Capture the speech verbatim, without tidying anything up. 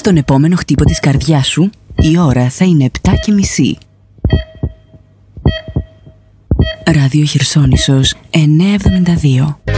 Στον επόμενο χτύπο της καρδιάς σου, η ώρα θα είναι επτά και μισή. Ράδιο Χερσόνησος εννιακόσια εβδομήντα δύο.